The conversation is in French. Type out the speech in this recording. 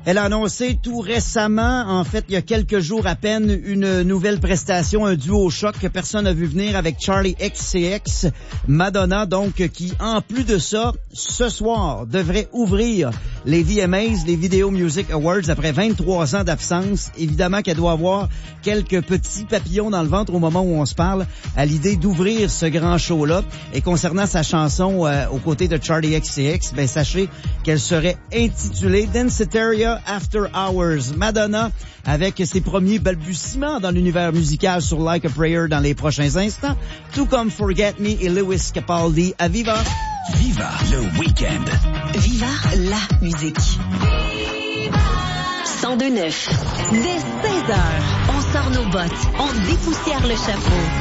Elle a annoncé tout récemment, en fait, il y a quelques jours à peine, une nouvelle prestation, un duo choc que personne n'a vu venir avec Charli XCX, Madonna, donc, qui, en plus de ça, ce soir, devrait ouvrir les VMAs, les Video Music Awards, après 23 ans d'absence. Évidemment qu'elle doit avoir quelques petits papillons dans le ventre au moment où on se parle, à l'idée d'ouvrir ce grand show-là. Et concernant sa chanson aux côtés de Charli XCX, ben sachez qu'elle serait intitulée Danceteria After Hours. Madonna avec ses premiers balbutiements dans l'univers musical sur Like a Prayer dans les prochains instants, tout comme Forget Me et Lewis Capaldi à Viva. Viva le week-end. Viva la musique. 102.9. Dès 16h, on sort nos bottes, on dépoussière le chapeau.